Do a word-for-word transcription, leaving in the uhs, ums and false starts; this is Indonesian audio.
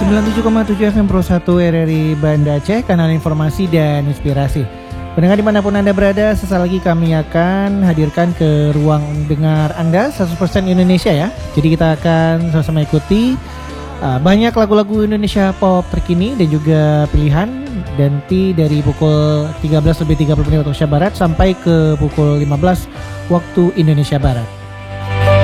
sembilan puluh tujuh koma tujuh F M Pro satu R R I Banda Aceh, kanal informasi dan inspirasi. Pendengar dimanapun Anda berada, sesaat lagi kami akan hadirkan ke ruang dengar Anda seratus persen Indonesia ya. Jadi kita akan sama-sama ikuti uh, banyak lagu-lagu Indonesia pop terkini dan juga pilihan. Nanti dari pukul tiga belas lebih tiga puluh menit waktu Indonesia Barat sampai ke pukul lima belas waktu Indonesia Barat.